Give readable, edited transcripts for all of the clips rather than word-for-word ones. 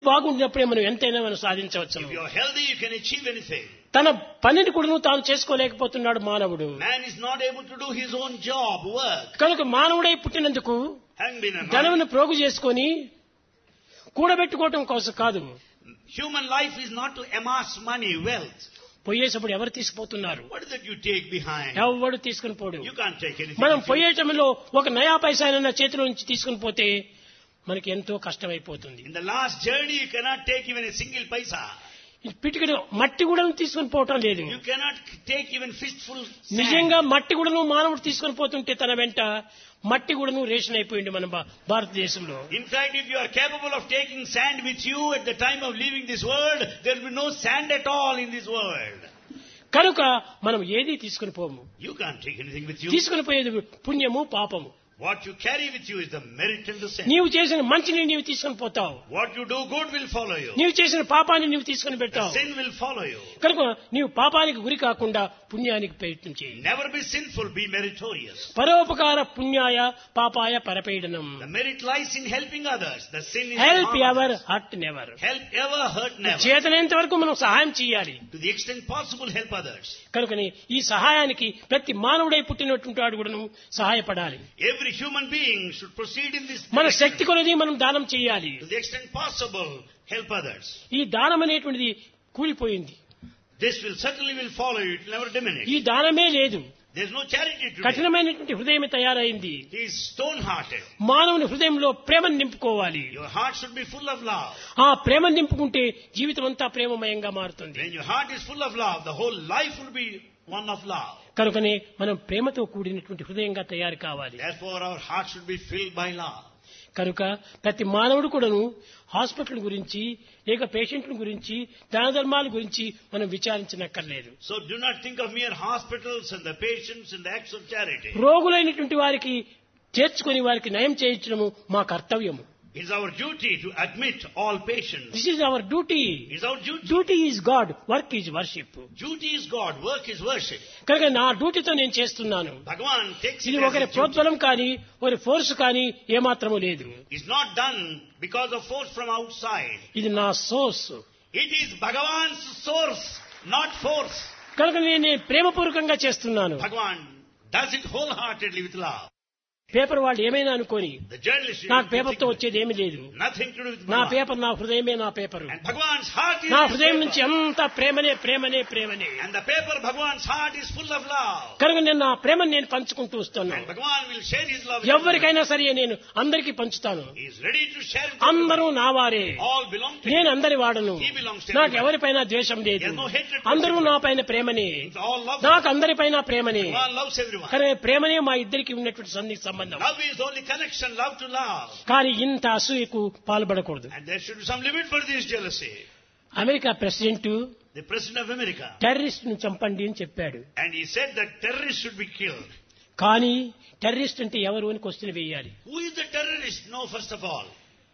బాగుండినప్పుడే మనం ఎంతైనా మనం సాధించవచ్చు. If you are healthy, you can achieve anything. తన పనిని కూడా తాను చేసుకోలేకపోతున్నాడు మానవుడు. Man is not able to do his own job, work. కనుక మానవుడై పుట్టినందుకు Having been a ధనమును ప్రోగు చేసుకొని కూడబెట్టుకోవటం కోసం కాదు. human life is not to amass money, wealth. పోయేటప్పుడు ఎవరు తీసుకుపోతున్నారు? What is it you take behind? ఎవడు తీసుకుని పోడు. You can't take anything. మనం with you. పోయేటంలో ఒక నయా పైసానన్న చేతిలో నుంచి తీసుకుని పోతే మనకి ఎంతో కష్టమైపోతుంది. In the last journey, you cannot take even a single paisa. పిటికడు మట్టి కూడా తీసుకుని పోవటం లేదు. You cannot take even fistful sand. నిజంగా మట్టి కూడాను మానవుడు తీసుకుని పోతుంటే తన వెంట మట్టి కూడాను రేషన్ అయిపోయింది మన భారతదేశంలో. In fact, if you are capable of taking sand with you at the time of leaving this world, there will be no sand at all in this world. కనుక మనం ఏది తీసుకుని పోము. You can't take anything with you. తీసుకుని పోయేది పుణ్యము పాపము. What you carry with you is the merit and the sin. నీవు చేసిన మంచిని నీవు తీసుకుని పోతావు. What you do good will follow you. నీవు చేసిన పాపాన్ని నీవు తీసుకుని The పెడతావు. sin will follow you. కనుక నీవు పాపానికి గురి కాకుండా పుణ్యానికి ప్రయత్నం చేయి. Never be sinful, be meritorious. పరోపకార పుణ్యాయ పాపాయ పరపీడనం. The merit lies in helping others. The sin is help harm ever others. Hurt never. Help ever, hurt never. చేతనైనంత వరకు మనం సహాయం చేయాలి. To the extent possible, help others. కనుకని ఈ సహాయానికి ప్రతి మానవుడై పుట్టినటువంటి వాడు కూడాను సహాయపడాలి. Every human being should proceed in this మన direction. శక్తి కొలది మనం దానం చేయాలి. To the extent possible, help others. ఈ దానం అనేటువంటిది కూలిపోయింది. This will certainly will follow you. It will never diminish. ఈ దానమే లేదు. There is no charity today. కఠినమైనటువంటి హృదయం తయారైంది. He is stone-hearted. మానవుని హృదయంలో ప్రేమను నింపుకోవాలి. Your heart should be full of love. ఆ ప్రేమను నింపుకుంటే జీవితం అంతా ప్రేమమయంగా మారుతుంది. When your heart is full of love, the whole life will be one of love. కనుకనే మనం ప్రేమతో కూడినటువంటి హృదయంగా తయారు కావాలి. Therefore, our heart should be filled by love. కనుక ప్రతి మానవుడు కూడాను హాస్పిటల్ గురించి లేక పేషెంట్ల గురించి దాన ధర్మాల గురించి మనం విచారించనక్కర్లేదు. So do not think of mere hospitals and the patients and the acts of charity. రోగులైనటువంటి వారికి చేర్చుకొని వారికి నయం చేయించడము మా కర్తవ్యము. It is our duty to admit all patients. This is our duty. It is our duty. Duty is God, work is worship. Duty is God, work is worship. కనుక నా డ్యూటీతో నేను చేస్తున్నాను. Bhagavan takes ఇది it as ఒకరి his duty. ప్రోద్బలం కానీ ఒకరి force కానీ ఏమాత్రము లేదు. It's not done because of force from outside. ఇది నా source. It is Bhagavan's source, not force. కనుక నేను ప్రేమపూర్వకంగా చేస్తున్నాను. Bhagavan does it wholeheartedly with love. Paper వాళ్ళు ఏమైనా అనుకోని The journalist నాకు పేపర్తో వచ్చేది ఏమీ లేదు. nothing to do with నా Bhagavan. పేపర్ నా హృదయమే నా paper. And Bhagavan's heart is నా his హృదయం paper. నుంచి అంతా ప్రేమనే ప్రేమనే ప్రేమనే. And the paper, Bhagavan's heart is full of love. కనుక నేను నా ప్రేమను నేను పంచుకుంటూ And వస్తున్నాను. Bhagavan will share his love with ఎవరికైనా సరే నేను అందరికీ పంచుతాను. everyone. He is ready to share with అందరూ everyone. నా వారే. All belong to నేను him. అందరి వాడను. He belongs to నాకు everyone. ఎవరిపైన ద్వేషం లేదు. There is no hatred. అందరూ నా పైన ప్రేమనే. All love. నాకు అందరిపైన ప్రేమనే. Bhagavan loves everyone. కానీ ప్రేమనే మా ఇద్దరికి ఉన్నటువంటి సంబంధం. Love is the only connection, love to love. కానీ ఇంత అసూయకు పాల్పడకూడదు. And there should be some limit for this jealousy. America president The president of America. Terrorist ను చంపండి అని చెప్పాడు. And he said that terrorists should be killed. కానీ terrorist అంటే ఎవరు అని క్వశ్చన్ వేయాలి. Who is the terrorist? No, first of all.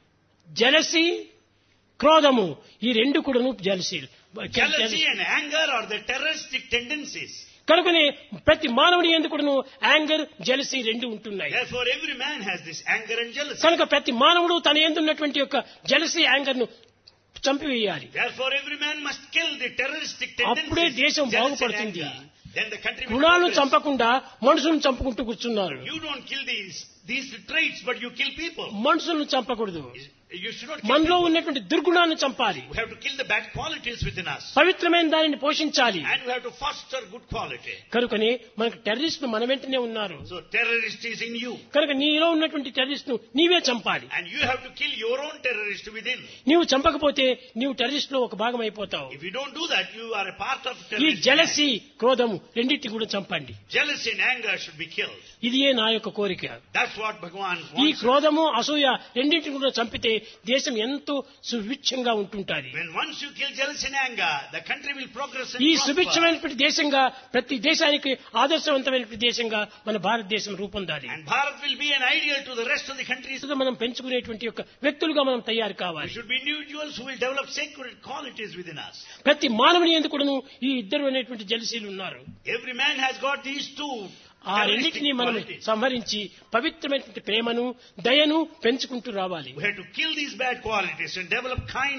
Jealousy, క్రోధము ఈ రెండు కూడాను jealousy. Jealousy and anger are the terroristic tendencies. కనుకనే ప్రతి మానవుడి యందు కూడాను యాంగర్ జెలసీ రెండు ఉంటున్నాయి. Therefore, every man has this anger and jealousy. కనుక ప్రతి మానవుడు తన యందు ఉన్నటువంటి యొక్క జెలసీ యాంగర్ ను చంపివేయాలి. Therefore, every man must kill the terroristic అప్పుడే tendencies. దేశం jealousy and బాగుపడుతుంది. anger. Then the country will గుణాలను progress. చంపకుండా మనుషులను చంపుకుంటూ కూర్చున్నారు. You don't kill these traits, but you kill people. మనుషులను చంపకూడదు. You should not kill మనలో people. ఉన్నటువంటి దుర్గుణాన్ని చంపాలి. We have to kill the bad qualities within us. పవిత్రమైన దానిని పోషించాలి. And we have to foster good quality. కనుకనే మనకు టెర్రరిస్టులు మన వెంటనే ఉన్నారు. So terrorist is in you. కనుక నీలో ఉన్నటువంటి టెర్రరిస్టును నీవే చంపాలి. And you have to kill your own terrorist within. నీవు చంపకపోతే నీవు టెర్రరిస్ట్ లో ఒక భాగం అయిపోతావు. If you don't do that, you are a part of ఈ terrorist. జెలసీ, క్రోధము రెండింటిని కూడా చంపండి. Jealousy and anger should be killed. ఇదియే నా యొక్క కోరిక. That's what Bhagavan ఈ wants. క్రోధము, అసూయ రెండింటిని కూడా చంపితే దేశం ఎంతో సుభిక్షంగా ఉంటుంటుంది. When once you kill jealousy and anger, the country will progress and ఈ prosper. సుభిక్షమైనటువంటి దేశంగా ప్రతి దేశానికి ఆదర్శవంతమైనటువంటి దేశంగా మన భారతదేశం రూపొందాలి. And Bharat will be an ideal to the rest of the countries. మనం పెంచుకునేటువంటి యొక్క వ్యక్తులుగా మనం తయారు We కావాలి. should be individuals who will develop sacred qualities within us. ప్రతి మానవుని ఎందుకు కూడాను ఈ ఇద్దరు అనేటువంటి జెలసీలు ఉన్నారు. Every man has got these two ఆ రెండింటినీ మనం qualities. సంహరించి పవిత్రమైనటువంటి ప్రేమను, దయను పెంచుకుంటూ రావాలి. We have to kill these bad qualities and develop kindness.